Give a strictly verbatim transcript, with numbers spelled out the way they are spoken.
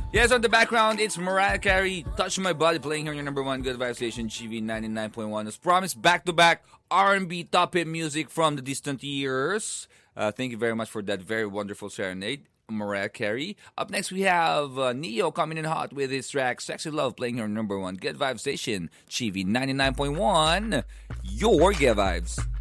Yes, on the background, it's Mariah Carey, Touch My Body, playing here on your number one Good Vibe station, G V ninety-nine point one. As promised, back-to-back R and B top hit music from the distant years. Uh, thank you very much for that very wonderful serenade, Mariah Carey. Up next, we have uh, Neo coming in hot with his track, Sexy Love, playing here on number one Good Vibe station, G V ninety-nine point one. Your Good Vibes.